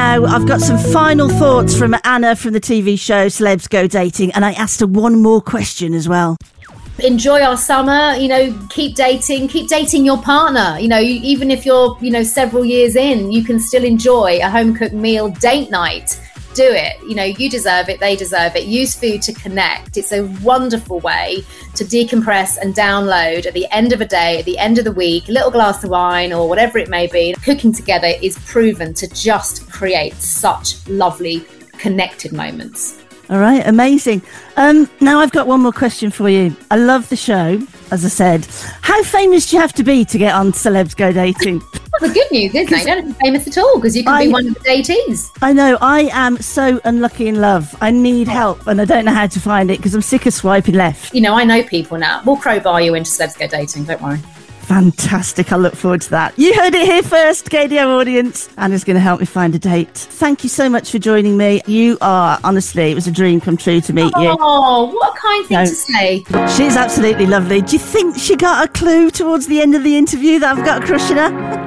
now, I've got some final thoughts from Anna from the TV show Celebs Go Dating, and I asked her one more question as well. Enjoy our summer, keep dating your partner. Even if you're, several years in, you can still enjoy a home-cooked meal date night. Do it. You deserve it. They deserve it. Use food to connect. It's a wonderful way to decompress and download at the end of a day, at the end of the week, a little glass of wine or whatever it may be. Cooking together is proven to just create such lovely connected moments. All right, amazing. Now I've got one more question for you. I love the show, as I said. How famous do you have to be to get on Celebs Go Dating? Well, the good news is, you don't have to be famous at all, because you can be one of the datees. I know. I am so unlucky in love. I need help, and I don't know how to find it, because I'm sick of swiping left. I know people now. We'll crowbar you into Celebs Go Dating, don't worry. Fantastic. I look forward to that. You heard it here first, KDO audience. Anna's going to help me find a date. Thank you so much for joining me. You are, honestly, it was a dream come true to meet you. Oh, what a kind thing to say. She's absolutely lovely. Do you think she got a clue towards the end of the interview that I've got a crush on her?